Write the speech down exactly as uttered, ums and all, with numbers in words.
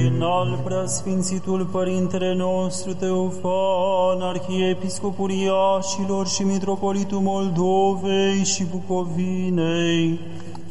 prin al preasfințitul Părintele nostru Teofan, Arhiepiscopul Iașilor și Mitropolitul Moldovei și Bucovinei,